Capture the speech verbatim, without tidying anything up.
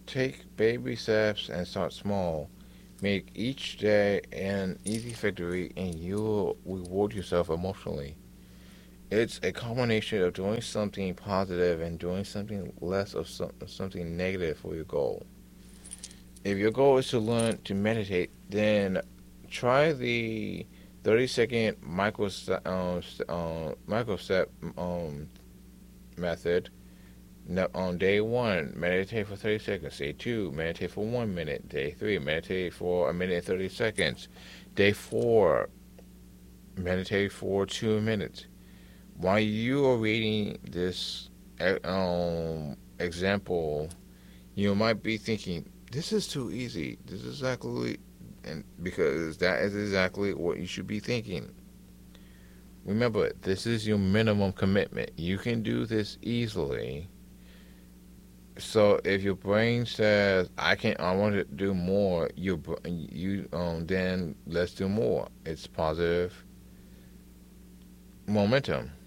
Take baby steps and start small. Make each day an easy victory and you'll reward yourself emotionally. It's a combination of doing something positive and doing something less of some, something negative for your goal. If your goal is to learn to meditate, then try the thirty second micro um, um, micro step um, method. No, on day one, meditate for thirty seconds. Day two, meditate for one minute. Day three, meditate for a minute and thirty seconds. Day four, meditate for two minutes. While you are reading this eh, um, example, you might be thinking, this is too easy. This is exactly, and because that is exactly what you should be thinking. Remember, this is your minimum commitment. You can do this easily. So if your brain says, "I can, I want to do more," you you um then let's do more. It's positive momentum.